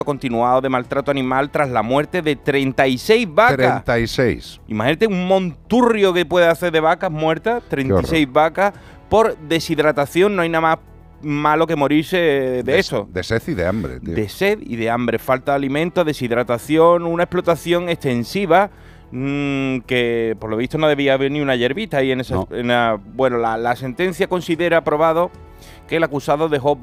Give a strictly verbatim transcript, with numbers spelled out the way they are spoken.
continuado de maltrato animal tras la muerte de treinta y seis vacas. treinta y seis. Imagínate un monturrio que puede hacer de vacas muertas, treinta y seis vacas, por deshidratación. No hay nada más malo que morirse de, de eso. De sed y de hambre, tío. De sed y de hambre, falta de alimentos, deshidratación, una explotación extensiva mmm, que por lo visto no debía haber ni una hierbita ahí en esa... No. En la, bueno, la, la sentencia considera aprobado que el acusado dejó